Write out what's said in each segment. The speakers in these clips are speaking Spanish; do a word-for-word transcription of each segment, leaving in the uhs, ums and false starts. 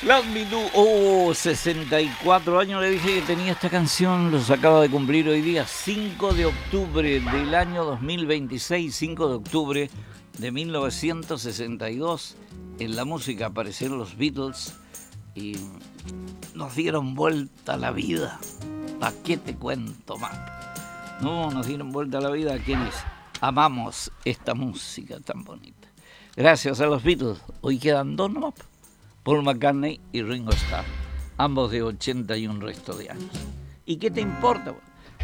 Let Me Do. Oh, sesenta y cuatro años le dije que tenía esta canción. Los acaba de cumplir hoy día, cinco de octubre del año dos mil veintiséis, cinco de octubre de mil novecientos sesenta y dos. En la música aparecieron los Beatles y nos dieron vuelta a la vida. ¿Para qué te cuento más? No, nos dieron vuelta a la vida a quienes amamos esta música tan bonita. Gracias a los Beatles. Hoy quedan dos nomás. Paul McCartney y Ringo Starr, ambos de ochenta y un resto de años. ¿Y qué te importa?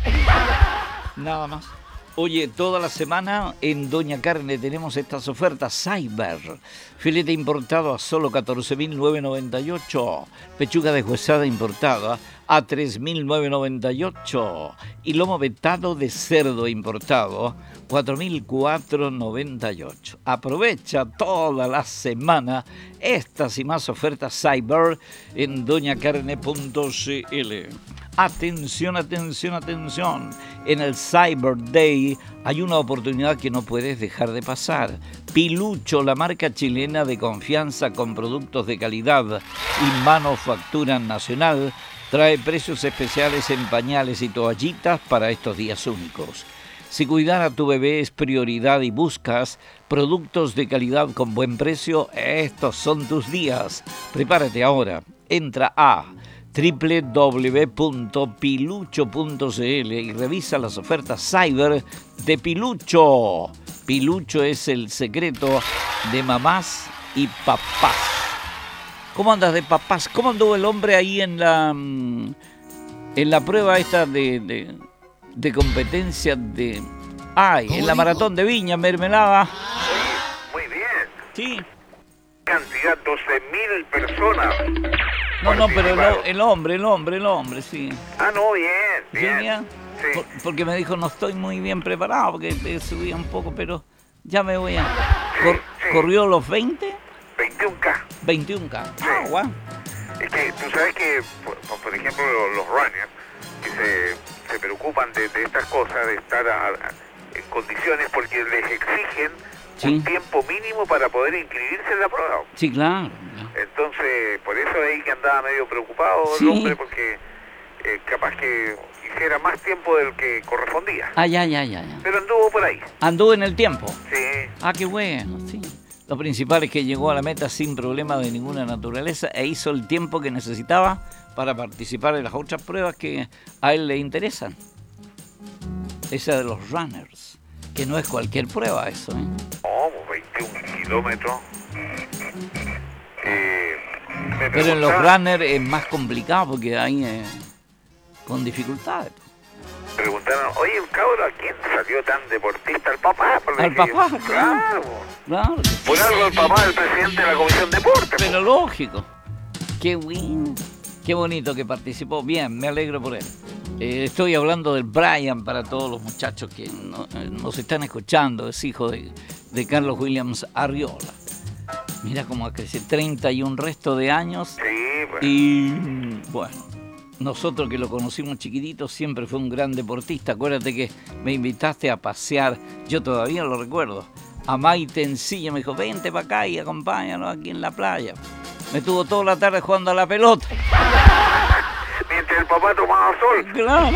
Nada más. Oye, toda la semana en Doña Carne tenemos estas ofertas. Cyber, filete importado a solo catorce mil novecientos noventa y ocho, pechuga deshuesada importada a tres mil novecientos noventa y ocho y lomo vetado de cerdo importado cuatro mil cuatrocientos noventa y ocho. Aprovecha toda la semana estas y más ofertas Cyber en doña carne punto c l. Atención, atención, atención. En el Cyber Day hay una oportunidad que no puedes dejar de pasar. Pilucho, la marca chilena de confianza con productos de calidad y manufactura nacional, trae precios especiales en pañales y toallitas para estos días únicos. Si cuidar a tu bebé es prioridad y buscas productos de calidad con buen precio, estos son tus días. Prepárate ahora. Entra a doble u doble u doble u punto pilucho punto c l y revisa las ofertas Cyber de Pilucho. Pilucho es el secreto de mamás y papás. ¿Cómo andas de papás? ¿Cómo anduvo el hombre ahí en la en la prueba esta de, de, de competencia de... Ay, en la maratón de Viña, Mermelada? Muy bien. Sí. Cantidad, doce mil personas. No, no, pero el, el hombre, el hombre, el hombre, sí. Ah, no, bien, bien. ¿Sí, ya? Sí. Por, porque me dijo, no estoy muy bien preparado, porque te subía un poco, pero ya me voy a... Cor, sí. ¿Corrió los veinte? veintiuno K. veintiuno K. Sí. Ah, guau. Es que tú sabes que, por, por ejemplo, los, los runners que se, se preocupan de, de estas cosas, de estar a, a, en condiciones, porque les exigen Sí. un tiempo mínimo para poder inscribirse en la prueba. Sí, claro. Entonces, por eso ahí que andaba medio preocupado Sí. el hombre, porque eh, capaz que hiciera más tiempo del que correspondía. Ah, ya, ya, ya, ya. Pero anduvo por ahí. Anduvo en el tiempo. Sí. Ah, qué bueno, sí. Lo principal es que llegó a la meta sin problema de ninguna naturaleza e hizo el tiempo que necesitaba para participar en las otras pruebas que a él le interesan. Esa de los runners, que no es cualquier prueba eso, ¿eh? Oh, veintiún kilómetros. Eh, me Pero en los preguntaba- runners es más complicado porque hay eh, con dificultades. Preguntaron, oye, un cabro, ¿a quién salió tan deportista? ¿Al papá? Por Al que- papá, claro. claro. Claro, que sí. Por algo el papá es el presidente de la Comisión Deporte. Pero lógico. Qué bueno. Qué bonito que participó. Bien, me alegro por él. Eh, estoy hablando del Brian para todos los muchachos que no, eh, nos están escuchando. Es hijo de, de Carlos Williams Arriola. Mira cómo ha crecido. treinta y un resto de años. Sí, pues. Y bueno, nosotros que lo conocimos chiquitito siempre fue un gran deportista. Acuérdate que me invitaste a pasear, yo todavía lo recuerdo, a Maite Encilla. Me dijo, vente para acá y acompáñanos aquí en la playa. Me tuvo toda la tarde jugando a la pelota. Mientras el papá tomaba sol. Claro.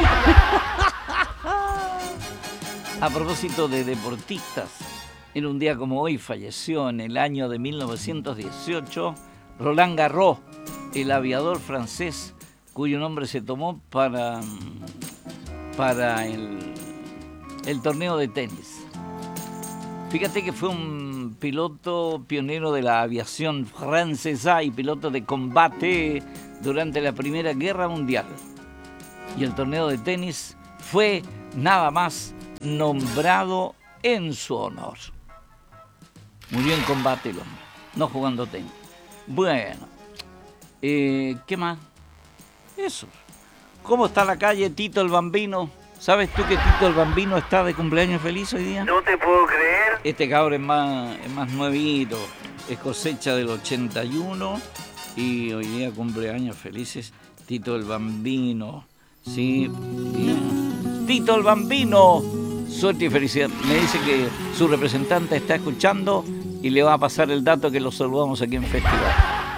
A propósito de deportistas, en un día como hoy falleció en el año de mil novecientos dieciocho Roland Garros, el aviador francés, cuyo nombre se tomó para, para el, el torneo de tenis. Fíjate que fue un piloto pionero de la aviación francesa y piloto de combate durante la Primera Guerra Mundial. Y el torneo de tenis fue nada más nombrado en su honor. Murió en combate el hombre, no jugando tenis. Bueno, eh, ¿qué más? Eso. ¿Cómo está la calle Tito el Bambino? ¿Sabes tú que Tito el Bambino está de cumpleaños feliz hoy día? No te puedo creer. Este cabrón es más, es más nuevito, es cosecha del ochenta y uno y hoy día cumpleaños felices Tito el Bambino. Sí, bien. Tito el Bambino, suerte y felicidad. Me dice que su representante está escuchando y le va a pasar el dato que lo saludamos aquí en Festival.